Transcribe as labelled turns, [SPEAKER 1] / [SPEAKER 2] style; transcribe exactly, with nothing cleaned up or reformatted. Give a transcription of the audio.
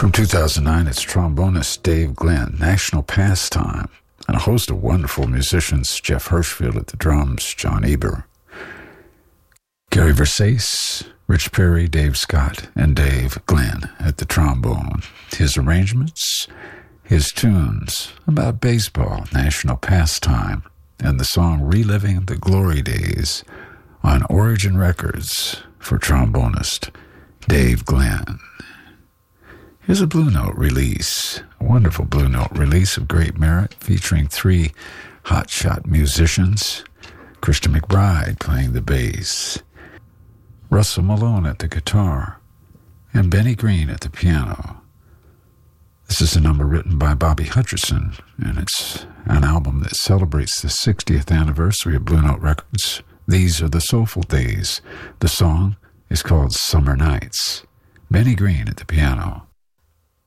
[SPEAKER 1] From two thousand nine, it's trombonist Dave Glenn, National Pastime, and a host of wonderful musicians, Jeff Hirschfield at the drums, John Eber, Gary Versace, Rich Perry, Dave Scott, and Dave Glenn at the trombone. His arrangements, his tunes about baseball, national pastime, and the song Reliving the Glory Days on Origin Records for trombonist Dave Glenn. Here's a Blue Note release, a wonderful Blue Note release of great merit featuring three hotshot musicians, Christian McBride playing the bass, Russell Malone at the guitar, and Benny Green at the piano. This is a number written by Bobby Hutcherson, and it's an album that celebrates the sixtieth anniversary of Blue Note Records. These are the Soulful Days. The song is called Summer Nights. Benny Green at the piano.